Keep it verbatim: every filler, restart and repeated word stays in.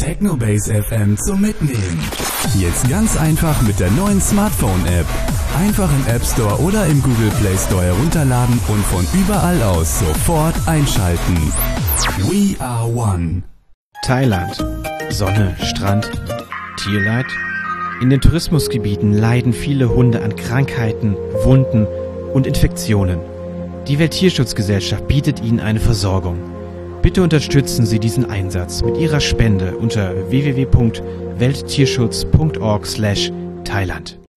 Technobase F M zum Mitnehmen. Jetzt ganz einfach mit der neuen Smartphone-App. Einfach im App Store oder im Google Play Store herunterladen und von überall aus sofort einschalten. We are one. Thailand. Sonne, Strand, Tierleid. In den Tourismusgebieten leiden viele Hunde an Krankheiten, Wunden und Infektionen. Die Welttierschutzgesellschaft bietet ihnen eine Versorgung. Bitte unterstützen Sie diesen Einsatz mit Ihrer Spende unter w w w punkt welttierschutz punkt org slash Thailand.